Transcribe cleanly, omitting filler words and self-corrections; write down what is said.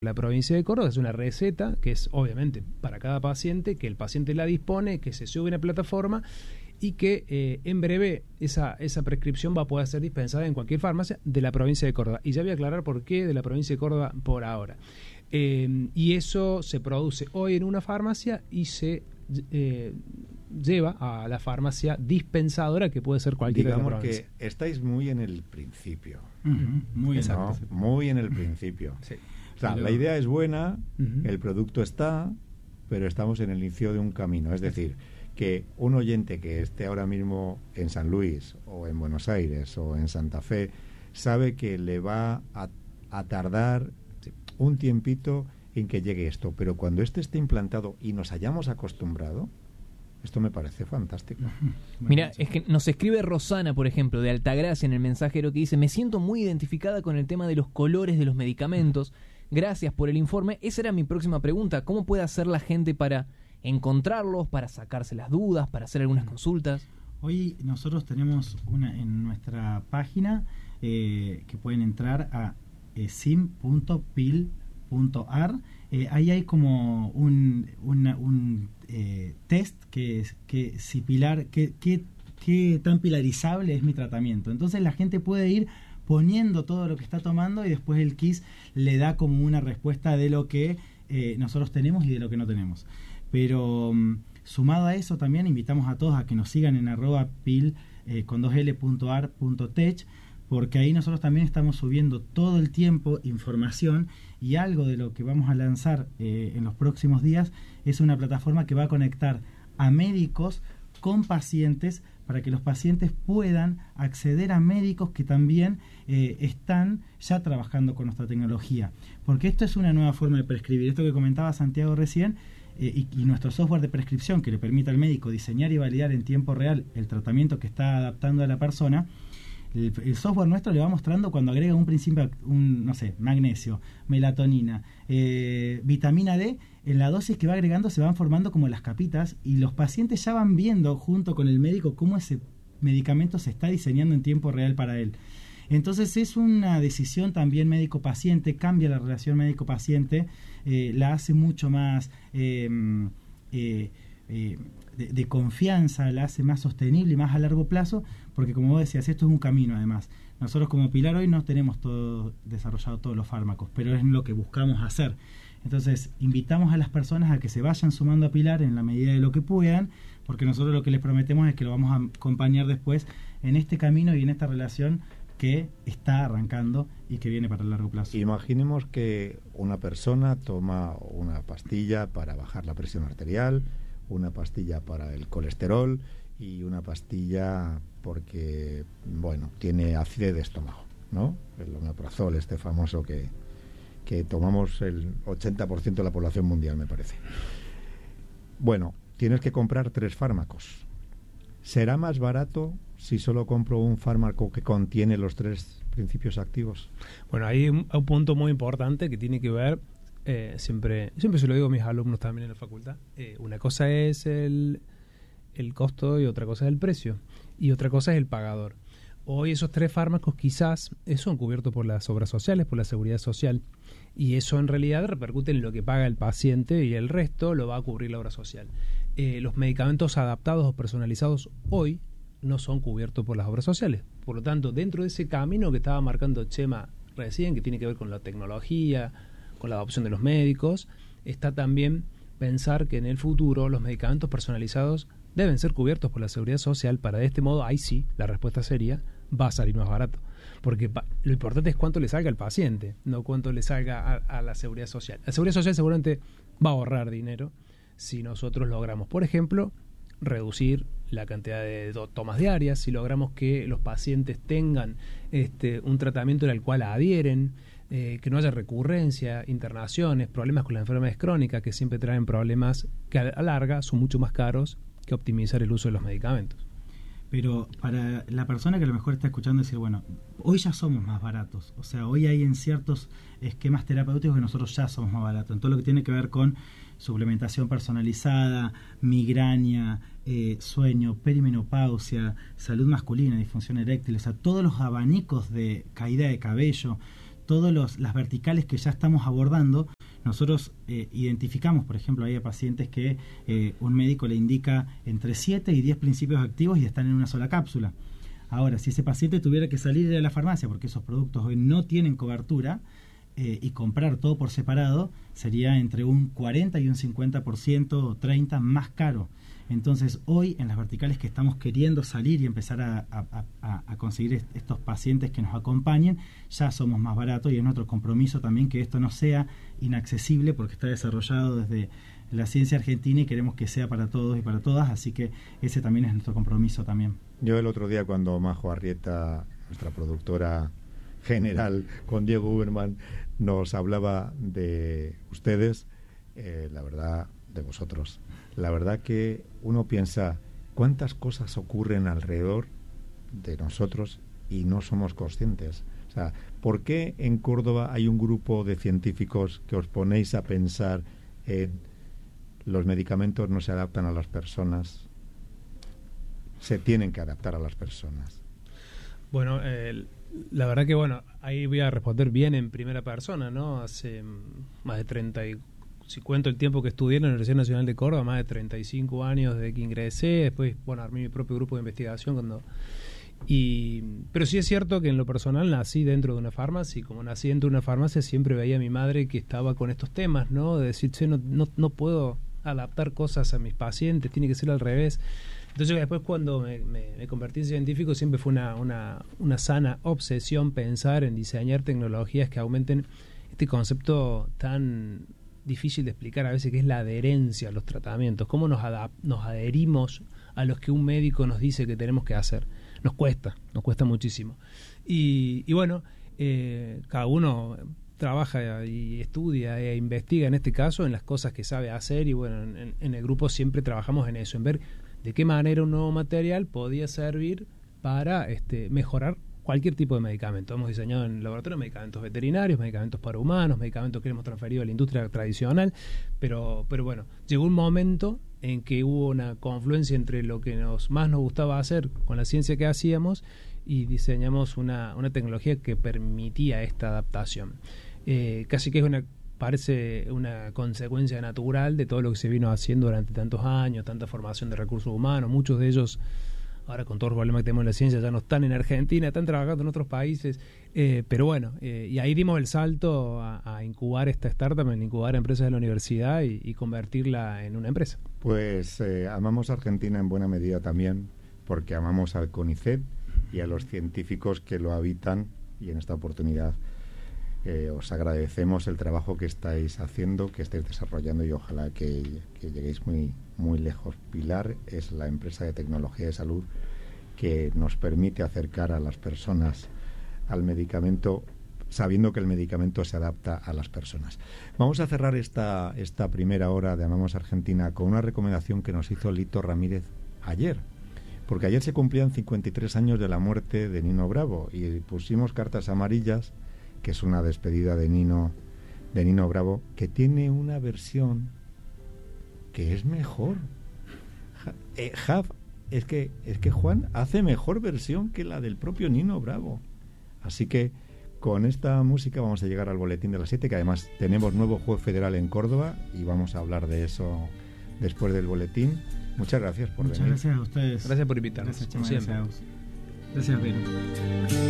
la provincia de Córdoba, es una receta que es obviamente para cada paciente, que el paciente la dispone, que se sube a una plataforma y que en breve esa prescripción va a poder ser dispensada en cualquier farmacia de la provincia de Córdoba. Y ya voy a aclarar por qué de la provincia de Córdoba por ahora. Y eso se produce hoy en una farmacia y se lleva a la farmacia dispensadora, que puede ser cualquiera de la provincia. Digamos que estáis muy en el principio. Muy exacto. ¿No? Muy en el principio. Sí. O sea, la idea es buena, el producto está, pero estamos en el inicio de un camino. Es decir, que un oyente que esté ahora mismo en San Luis o en Buenos Aires o en Santa Fe sabe que le va a tardar un tiempito en que llegue esto, pero cuando este esté implantado y nos hayamos acostumbrado, esto me parece fantástico. Mira, es que nos escribe Rosana, por ejemplo, de Altagracia en el mensajero, que dice: me siento muy identificada con el tema de los colores de los medicamentos. Gracias por el informe. Esa era mi próxima pregunta. ¿Cómo puede hacer la gente para encontrarlos, para sacarse las dudas, para hacer algunas consultas? Hoy nosotros tenemos en nuestra página que pueden entrar a sim.pil.ar. Ahí hay como un test que si pilar, qué tan pilarizable es mi tratamiento. Entonces la gente puede ir poniendo todo lo que está tomando y después el KISS le da como una respuesta de lo que nosotros tenemos y de lo que no tenemos. Pero sumado a eso también invitamos a todos a que nos sigan en @pil con 2l.ar.tech, porque ahí nosotros también estamos subiendo todo el tiempo información, y algo de lo que vamos a lanzar en los próximos días es una plataforma que va a conectar a médicos con pacientes para que los pacientes puedan acceder a médicos que también están ya trabajando con nuestra tecnología, porque esto es una nueva forma de prescribir. Esto que comentaba Santiago recién, y nuestro software de prescripción que le permite al médico diseñar y validar en tiempo real el tratamiento que está adaptando a la persona. El software nuestro le va mostrando cuando agrega un principio, no sé, magnesio, melatonina, vitamina D, en la dosis que va agregando se van formando como las capitas, y los pacientes ya van viendo junto con el médico cómo ese medicamento se está diseñando en tiempo real para él. Entonces es una decisión también médico-paciente, cambia la relación médico-paciente, la hace mucho más de confianza, la hace más sostenible y más a largo plazo, porque como vos decías, esto es un camino además. Nosotros como Pilar hoy no tenemos todo desarrollado, todos los fármacos, pero es lo que buscamos hacer. Entonces invitamos a las personas a que se vayan sumando a Pilar en la medida de lo que puedan, porque nosotros lo que les prometemos es que lo vamos a acompañar después en este camino y en esta relación que está arrancando y que viene para el largo plazo. Imaginemos que una persona toma una pastilla para bajar la presión arterial, una pastilla para el colesterol y una pastilla porque, bueno, tiene acidez de estómago, ¿no? El omeprazol, este famoso que tomamos el 80% de la población mundial, me parece. Bueno, tienes que comprar 3 fármacos. ¿Será más barato si solo compro un fármaco que contiene los 3 principios activos? Bueno, hay un punto muy importante que tiene que ver, siempre se lo digo a mis alumnos también en la facultad, una cosa es el costo y otra cosa es el precio, y otra cosa es el pagador. Hoy esos 3 fármacos quizás son cubiertos por las obras sociales, por la seguridad social, y eso en realidad repercute en lo que paga el paciente y el resto lo va a cubrir la obra social. Los medicamentos adaptados o personalizados hoy no son cubiertos por las obras sociales. Por lo tanto, dentro de ese camino que estaba marcando Chema recién, que tiene que ver con la tecnología, con la adopción de los médicos, está también pensar que en el futuro los medicamentos personalizados deben ser cubiertos por la seguridad social, para de este modo, ahí sí, la respuesta sería, va a salir más barato. Porque lo importante es cuánto le salga al paciente, no cuánto le salga a la seguridad social. La seguridad social seguramente va a ahorrar dinero si nosotros logramos, por ejemplo, reducir la cantidad de tomas diarias, si logramos que los pacientes tengan un tratamiento al cual adhieren, que no haya recurrencia, internaciones, problemas con las enfermedades crónicas, que siempre traen problemas que a la larga son mucho más caros que optimizar el uso de los medicamentos. Pero para la persona que a lo mejor está escuchando decir, bueno, hoy ya somos más baratos, o sea, hoy hay en ciertos esquemas terapéuticos que nosotros ya somos más baratos, en todo lo que tiene que ver con suplementación personalizada, migraña, sueño, perimenopausia, salud masculina, disfunción eréctil, o sea, todos los abanicos de caída de cabello, todas las verticales que ya estamos abordando, nosotros identificamos, por ejemplo, hay pacientes que un médico le indica entre 7 y 10 principios activos y están en una sola cápsula. Ahora, si ese paciente tuviera que salir de la farmacia porque esos productos hoy no tienen cobertura y comprar todo por separado, sería entre un 40 y un 50% o 30% más caro. Entonces, hoy en las verticales que estamos queriendo salir y empezar a conseguir estos pacientes que nos acompañen, ya somos más baratos, y es nuestro compromiso también que esto no sea inaccesible, porque está desarrollado desde la ciencia argentina y queremos que sea para todos y para todas, así que ese también es nuestro compromiso también. Yo el otro día, cuando Majo Arrieta, nuestra productora general, con Diego Uberman, nos hablaba de ustedes, la verdad, de vosotros. La verdad que uno piensa cuántas cosas ocurren alrededor de nosotros y no somos conscientes. O sea, ¿por qué en Córdoba hay un grupo de científicos que os ponéis a pensar en los medicamentos no se adaptan a las personas? Se tienen que adaptar a las personas. Bueno, la verdad que ahí voy a responder bien en primera persona, ¿no? Hace más de 30 y si cuento el tiempo que estudié en la Universidad Nacional de Córdoba, más de 35 años desde que ingresé, después, armé mi propio grupo de investigación pero sí es cierto que en lo personal nací dentro de una farmacia, y como nací dentro de una farmacia siempre veía a mi madre que estaba con estos temas, ¿no? De decir, no puedo adaptar cosas a mis pacientes, tiene que ser al revés. Entonces después, cuando me convertí en científico, siempre fue una sana obsesión pensar en diseñar tecnologías que aumenten este concepto tan difícil de explicar a veces, que es la adherencia a los tratamientos, cómo nos adherimos a los que un médico nos dice que tenemos que hacer. Nos cuesta muchísimo. Y cada uno trabaja y estudia e investiga, en este caso, en las cosas que sabe hacer, y en el grupo siempre trabajamos en eso, en ver de qué manera un nuevo material podía servir para mejorar cualquier tipo de medicamento. Hemos diseñado en el laboratorio medicamentos veterinarios, medicamentos para humanos, medicamentos que hemos transferido a la industria tradicional, pero llegó un momento en que hubo una confluencia entre lo que más nos gustaba hacer con la ciencia que hacíamos, y diseñamos una tecnología que permitía esta adaptación. Casi que parece una consecuencia natural de todo lo que se vino haciendo durante tantos años, tanta formación de recursos humanos. Muchos de ellos, ahora con todos los problemas que tenemos en la ciencia, ya no están en Argentina, están trabajando en otros países, y ahí dimos el salto a incubar esta startup, en incubar empresas de la universidad y convertirla en una empresa. Pues amamos a Argentina en buena medida también, porque amamos al CONICET y a los científicos que lo habitan, y en esta oportunidad os agradecemos el trabajo que estáis haciendo, que estáis desarrollando, y ojalá que lleguéis muy, muy lejos. Pilar es la empresa de tecnología de salud que nos permite acercar a las personas al medicamento, sabiendo que el medicamento se adapta a las personas. Vamos a cerrar esta primera hora de Amamos Argentina con una recomendación que nos hizo Lito Ramírez ayer, porque ayer se cumplían 53 años de la muerte de Nino Bravo, y pusimos Cartas Amarillas, que es una despedida de Nino Bravo, que tiene una versión que es mejor. Es que Juan hace mejor versión que la del propio Nino Bravo. Así que con esta música vamos a llegar al boletín de las 7, que además tenemos nuevo juez federal en Córdoba, y vamos a hablar de eso después del boletín. Muchas gracias por venir. Muchas gracias a ustedes. Gracias por invitarnos. Gracias, Vero.